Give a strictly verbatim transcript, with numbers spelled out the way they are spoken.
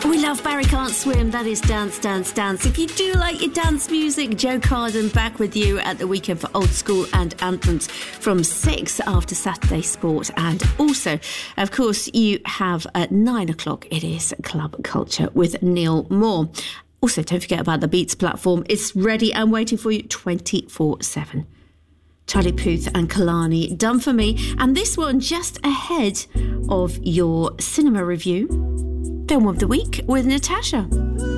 We love Barry Can't Swim. That is Dance, Dance, Dance. If you do like your dance music, Joe Carden back with you at the weekend for Old School and Anthems from six after Saturday Sport. And also, of course, you have at nine o'clock, it is Club Culture with Neil Moore. Also, don't forget about the Beats platform. It's ready and waiting for you twenty-four seven. Charlie Puth and Kalani, Done For Me. And this one just ahead of your cinema review. Film of the Week with Natasha.